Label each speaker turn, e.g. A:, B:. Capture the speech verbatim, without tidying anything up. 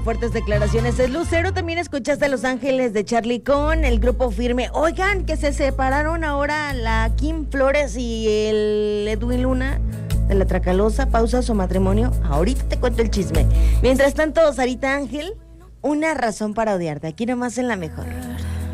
A: Fuertes declaraciones. Es Lucero, también escuchaste a Los Ángeles de Charlie con el grupo Firme. Oigan, que se separaron ahora la Kim Flores y el Edwin Luna de la Tracalosa. Pausa su matrimonio. Ahorita te cuento el chisme. Mientras tanto, Sarita Ángel, una razón para odiarte. Aquí nomás en La Mejor.